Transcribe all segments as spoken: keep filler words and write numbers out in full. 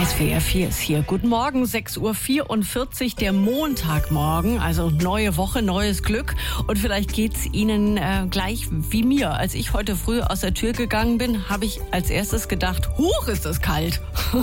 S W R vier ist hier. Guten Morgen, sechs Uhr vierundvierzig, der Montagmorgen. Also neue Woche, neues Glück. Und vielleicht geht's Ihnen äh, gleich wie mir. Als ich heute früh aus der Tür gegangen bin, habe ich als erstes gedacht, huch, ist es kalt.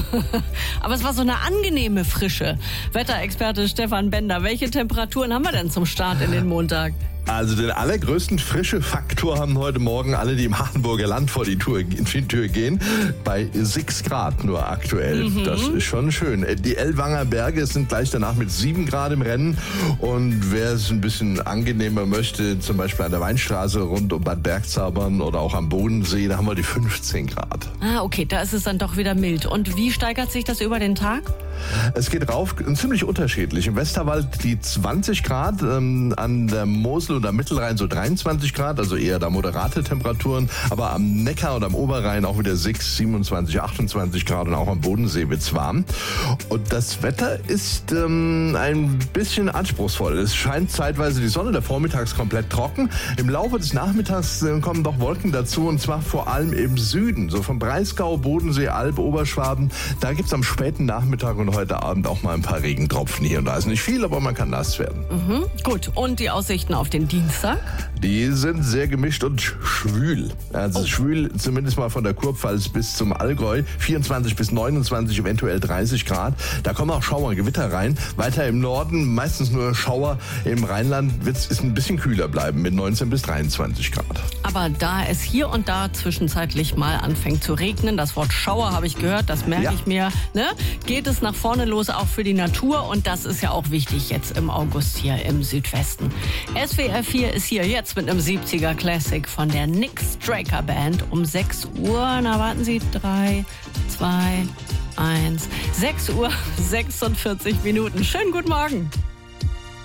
Aber es war so eine angenehme Frische. Wetterexperte Stefan Bender, welche Temperaturen haben wir denn zum Start in den Montag? Also den allergrößten frische Faktor haben heute Morgen alle, die im Hachenburger Land vor die Tür, in die Tür gehen, bei sechs Grad nur aktuell. Mhm. Das ist schon schön. Die Ellwanger Berge sind gleich danach mit sieben Grad im Rennen. Und wer es ein bisschen angenehmer möchte, zum Beispiel an der Weinstraße rund um Bad Bergzabern oder auch am Bodensee, da haben wir die fünfzehn Grad. Ah, okay, da ist es dann doch wieder mild. Und wie steigert sich das über den Tag? Es geht rauf, ziemlich unterschiedlich. Im Westerwald die zwanzig Grad, ähm, an der Mosel und am Mittelrhein so dreiundzwanzig Grad, also eher da moderate Temperaturen. Aber am Neckar und am Oberrhein auch wieder sechs, siebenundzwanzig, achtundzwanzig Grad und auch am Bodensee wird's warm. Und das Wetter ist ähm, ein bisschen anspruchsvoll. Es scheint zeitweise die Sonne, der Vormittag ist komplett trocken. Im Laufe des Nachmittags äh, kommen doch Wolken dazu, und zwar vor allem im Süden, so vom Breisgau, Bodensee, Alb, Oberschwaben. Da gibt's am späten Nachmittag und heute Abend auch mal ein paar Regentropfen hier und da. Ist nicht viel, aber man kann nass werden. Mhm, gut, und die Aussichten auf den Dienstag? Die sind sehr gemischt und schwül. Also oh. schwül zumindest mal von der Kurpfalz bis zum Allgäu. vierundzwanzig bis neunundzwanzig, eventuell dreißig Grad. Da kommen auch Schauer, Gewitter rein. Weiter im Norden meistens nur Schauer. Im Rheinland wird es ein bisschen kühler bleiben mit neunzehn bis dreiundzwanzig Grad. Aber da es hier und da zwischenzeitlich mal anfängt zu regnen, das Wort Schauer habe ich gehört, das merke ja. ich mir, ne? Geht es nach vorne los, auch für die Natur, und das ist ja auch wichtig jetzt im August hier im Südwesten. S W R vier ist hier jetzt mit einem siebziger Classic von der Nick Straker Band um sechs Uhr. Na, warten Sie, drei, zwei, eins, sechs Uhr sechsundvierzig Minuten. Schönen guten Morgen.